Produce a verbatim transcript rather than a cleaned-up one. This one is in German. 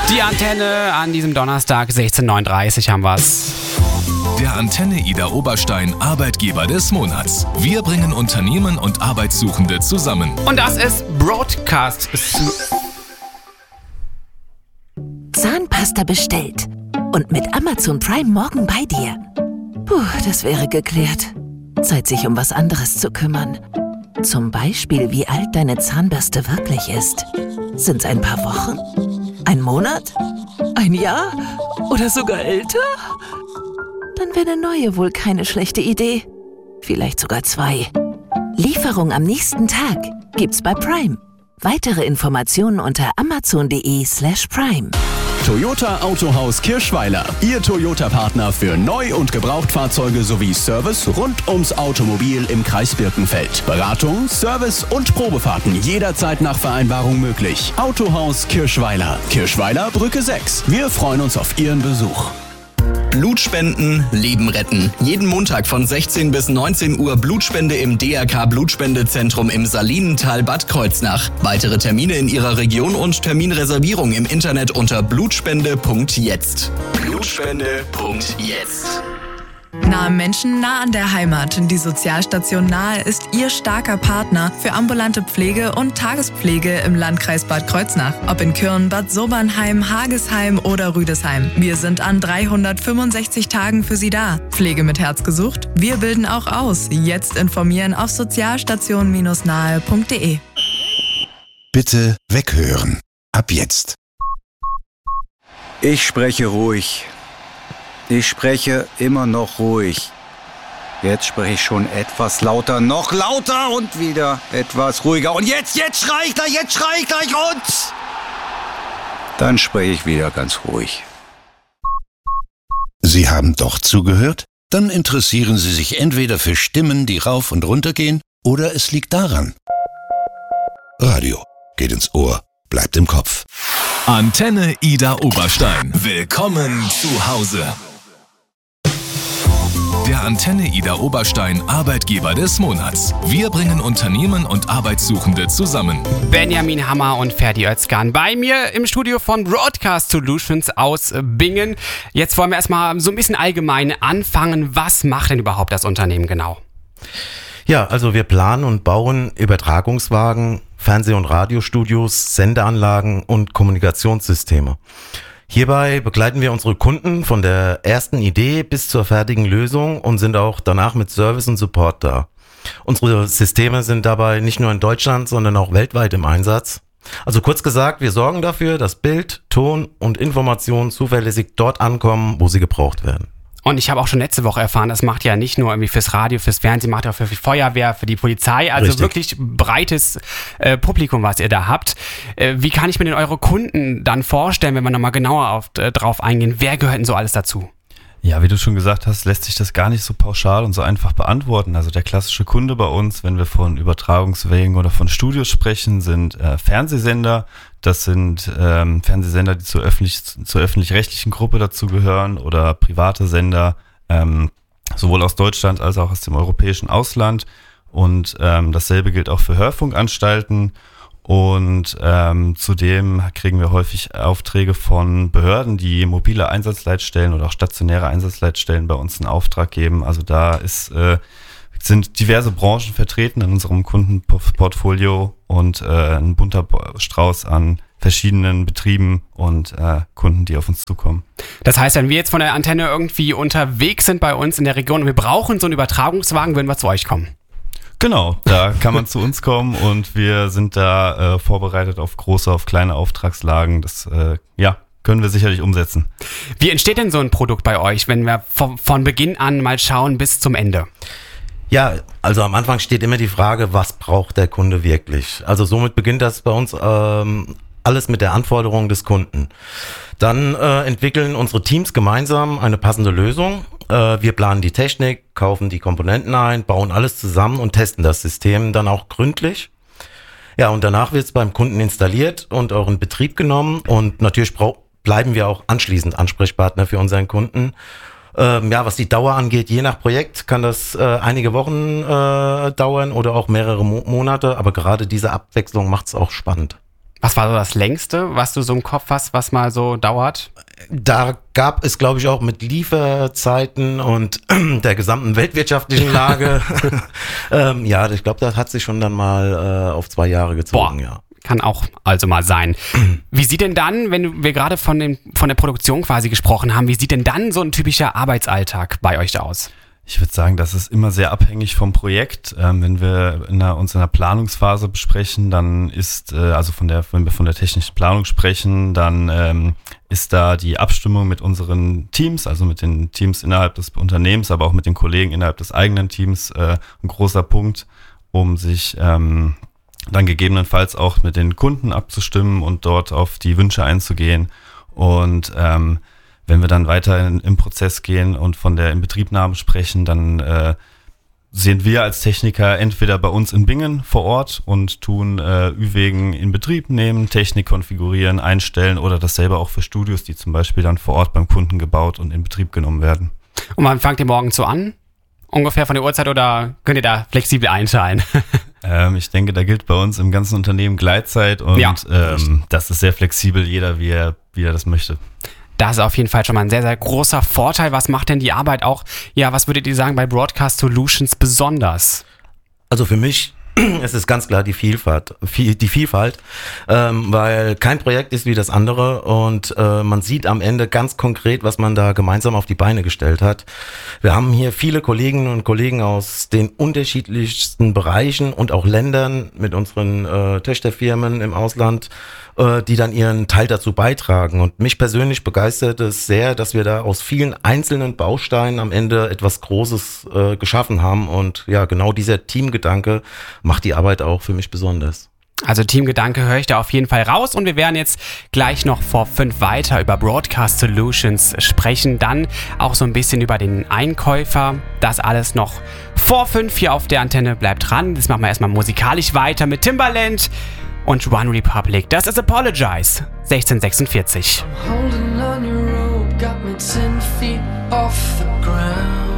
Die Antenne an diesem Donnerstag, sechzehn Uhr neununddreißig haben wir's. Der Antenne Ida Oberstein Arbeitgeber des Monats. Wir bringen Unternehmen und Arbeitssuchende zusammen. Und das ist Broadcast. Zahnpasta bestellt. Und mit Amazon Prime morgen bei dir. Puh, das wäre geklärt. Zeit, sich um was anderes zu kümmern. Zum Beispiel, wie alt deine Zahnbürste wirklich ist. Sind's ein paar Wochen? Ein Monat? Ein Jahr? Oder sogar älter? Dann wäre eine neue wohl keine schlechte Idee. Vielleicht sogar zwei. Lieferung am nächsten Tag gibt's bei Prime. Weitere Informationen unter amazon.de slash prime. Toyota Autohaus Kirschweiler, Ihr Toyota-Partner für Neu- und Gebrauchtfahrzeuge sowie Service rund ums Automobil im Kreis Birkenfeld. Beratung, Service und Probefahrten jederzeit nach Vereinbarung möglich. Autohaus Kirschweiler, Kirschweiler Brücke sechs. Wir freuen uns auf Ihren Besuch. Blutspenden, Leben retten. Jeden Montag von sechzehn bis neunzehn Uhr Blutspende im D R K Blutspendezentrum im Salinental Bad Kreuznach. Weitere Termine in Ihrer Region und Terminreservierung im Internet unter blutspende punkt jetzt. blutspende punkt jetzt. Nah am Menschen, nah an der Heimat. Die Sozialstation Nahe ist Ihr starker Partner für ambulante Pflege und Tagespflege im Landkreis Bad Kreuznach. Ob in Kürn, Bad Sobernheim, Hagesheim oder Rüdesheim. Wir sind an dreihundertfünfundsechzig Tagen für Sie da. Pflege mit Herz gesucht? Wir bilden auch aus. Jetzt informieren auf sozialstation nahe punkt de. Bitte weghören. Ab jetzt. Ich spreche ruhig. Ich spreche immer noch ruhig. Jetzt spreche ich schon etwas lauter, noch lauter und wieder etwas ruhiger. Und jetzt, jetzt schrei ich gleich, jetzt schrei ich gleich und... Dann spreche ich wieder ganz ruhig. Sie haben doch zugehört? Dann interessieren Sie sich entweder für Stimmen, die rauf und runter gehen, oder es liegt daran. Radio geht ins Ohr, bleibt im Kopf. Antenne Ida Oberstein. Willkommen zu Hause. Der Antenne Ida Oberstein Arbeitgeber des Monats. Wir bringen Unternehmen und Arbeitssuchende zusammen. Benjamin Hammer und Ferdi Özkan bei mir im Studio von Broadcast Solutions aus Bingen. Jetzt wollen wir erstmal so ein bisschen allgemein anfangen. Was macht denn überhaupt das Unternehmen genau? Ja, also wir planen und bauen Übertragungswagen, Fernseh- und Radiostudios, Sendeanlagen und Kommunikationssysteme. Hierbei begleiten wir unsere Kunden von der ersten Idee bis zur fertigen Lösung und sind auch danach mit Service und Support da. Unsere Systeme sind dabei nicht nur in Deutschland, sondern auch weltweit im Einsatz. Also kurz gesagt, wir sorgen dafür, dass Bild, Ton und Informationen zuverlässig dort ankommen, wo sie gebraucht werden. Und ich habe auch schon letzte Woche erfahren, das macht ja nicht nur irgendwie fürs Radio, fürs Fernsehen, macht auch für die Feuerwehr, für die Polizei, also Richtig. Wirklich breites äh, Publikum, was ihr da habt. Äh, wie kann ich mir denn eure Kunden dann vorstellen, wenn wir nochmal genauer auf, äh, drauf eingehen? Wer gehört denn so alles dazu? Ja, wie du schon gesagt hast, lässt sich das gar nicht so pauschal und so einfach beantworten. Also der klassische Kunde bei uns, wenn wir von Übertragungswegen oder von Studios sprechen, sind äh, Fernsehsender. Das sind ähm, Fernsehsender, die zur, öffentlich, zur öffentlich-rechtlichen Gruppe dazugehören oder private Sender, ähm, sowohl aus Deutschland als auch aus dem europäischen Ausland. Und ähm, dasselbe gilt auch für Hörfunkanstalten. Und ähm, zudem kriegen wir häufig Aufträge von Behörden, die mobile Einsatzleitstellen oder auch stationäre Einsatzleitstellen bei uns in Auftrag geben. Also da ist, äh, sind diverse Branchen vertreten in unserem Kundenportfolio und äh, ein bunter Strauß an verschiedenen Betrieben und äh, Kunden, die auf uns zukommen. Das heißt, wenn wir jetzt von der Antenne irgendwie unterwegs sind bei uns in der Region und wir brauchen so einen Übertragungswagen, würden wir zu euch kommen? Genau, da kann man zu uns kommen und wir sind da äh, vorbereitet auf große, auf kleine Auftragslagen. Das äh, ja, können wir sicherlich umsetzen. Wie entsteht denn so ein Produkt bei euch, wenn wir von, von Beginn an mal schauen bis zum Ende? Ja, also am Anfang steht immer die Frage, was braucht der Kunde wirklich? Also somit beginnt das bei uns ähm, alles mit der Anforderung des Kunden. Dann äh, entwickeln unsere Teams gemeinsam eine passende Lösung. Äh, wir planen die Technik, kaufen die Komponenten ein, bauen alles zusammen und testen das System dann auch gründlich. Ja, und danach wird es beim Kunden installiert und auch in Betrieb genommen. Und natürlich brau- bleiben wir auch anschließend Ansprechpartner für unseren Kunden. Ähm, ja, was die Dauer angeht, je nach Projekt kann das äh, einige Wochen äh, dauern oder auch mehrere Mo- Monate. Aber gerade diese Abwechslung macht es auch spannend. Was war so das längste, was du so im Kopf hast, was mal so dauert? Da gab es, glaube ich, auch mit Lieferzeiten und der gesamten weltwirtschaftlichen Lage. ähm, ja, ich glaube, das hat sich schon dann mal äh, auf zwei Jahre gezogen, Boah. ja. Kann auch also mal sein. Wie sieht denn dann, wenn wir gerade von, den, von der Produktion quasi gesprochen haben, wie sieht denn dann so ein typischer Arbeitsalltag bei euch aus? Ich würde sagen, das ist immer sehr abhängig vom Projekt. Ähm, wenn wir in einer, uns in der Planungsphase besprechen, dann ist, äh, also von der, wenn wir von der technischen Planung sprechen, dann ähm, ist da die Abstimmung mit unseren Teams, also mit den Teams innerhalb des Unternehmens, aber auch mit den Kollegen innerhalb des eigenen Teams äh, ein großer Punkt, um sich ähm, dann gegebenenfalls auch mit den Kunden abzustimmen und dort auf die Wünsche einzugehen. Und ähm, wenn wir dann weiter in, im Prozess gehen und von der Inbetriebnahme sprechen, dann äh, sind wir als Techniker entweder bei uns in Bingen vor Ort und tun äh, Ü-Wegen in Betrieb nehmen, Technik konfigurieren, einstellen oder dasselbe auch für Studios, die zum Beispiel dann vor Ort beim Kunden gebaut und in Betrieb genommen werden. Und wann fangt ihr morgens so an? Ungefähr von der Uhrzeit oder könnt ihr da flexibel einteilen? ähm, ich denke, da gilt bei uns im ganzen Unternehmen Gleitzeit und ja. ähm, das ist sehr flexibel, jeder wie er, wie er das möchte. Das ist auf jeden Fall schon mal ein sehr, sehr großer Vorteil. Was macht denn die Arbeit auch, ja, was würdet ihr sagen bei Broadcast Solutions besonders? Also für mich es ist ganz klar die Vielfalt, die Vielfalt, ähm, weil kein Projekt ist wie das andere und äh, man sieht am Ende ganz konkret, was man da gemeinsam auf die Beine gestellt hat. Wir haben hier viele Kolleginnen und Kollegen aus den unterschiedlichsten Bereichen und auch Ländern mit unseren äh, Töchterfirmen im Ausland, äh, die dann ihren Teil dazu beitragen. Und mich persönlich begeistert es sehr, dass wir da aus vielen einzelnen Bausteinen am Ende etwas Großes äh, geschaffen haben. Und ja, genau dieser Teamgedanke macht die Arbeit auch für mich besonders. Also Teamgedanke höre ich da auf jeden Fall raus und wir werden jetzt gleich noch vor fünf weiter über Broadcast Solutions sprechen, dann auch so ein bisschen über den Einkäufer, das alles noch vor fünf hier auf der Antenne, bleibt dran, das machen wir erstmal musikalisch weiter mit Timbaland und One Republic, das ist Apologize, sechzehn sechsundvierzig. I'm holding on your rope, got me ten feet off the ground.